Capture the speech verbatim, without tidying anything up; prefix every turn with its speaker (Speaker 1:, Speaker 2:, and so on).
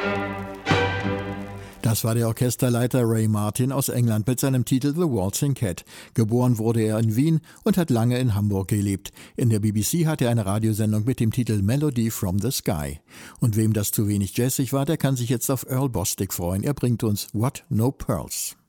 Speaker 1: Das war der Orchesterleiter Ray Martin aus England mit seinem Titel The Waltzing Cat. Geboren wurde er in Wien und hat lange in Hamburg gelebt. In der B B C hat er eine Radiosendung mit dem Titel Melody from the Sky. Und wem das zu wenig jazzig war, der kann sich jetzt auf Earl Bostic freuen. Er bringt uns What No Pearls.